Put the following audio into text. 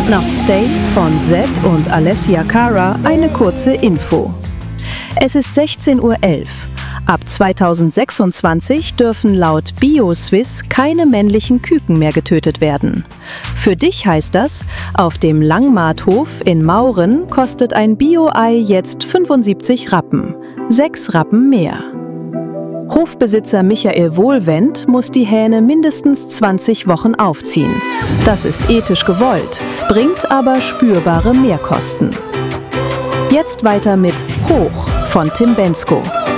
Nach Stay von Zed und Alessia Cara eine kurze Info. Es ist 16:11 Uhr. Ab 2026 dürfen laut BioSwiss keine männlichen Küken mehr getötet werden. Für dich heißt das, auf dem Langmarthof in Mauren kostet ein Bio-Ei jetzt 75 Rappen, 6 Rappen mehr. Hofbesitzer Michael Wohlwend muss die Hähne mindestens 20 Wochen aufziehen. Das ist ethisch gewollt, bringt aber spürbare Mehrkosten. Jetzt weiter mit Hoch von Tim Bendzko.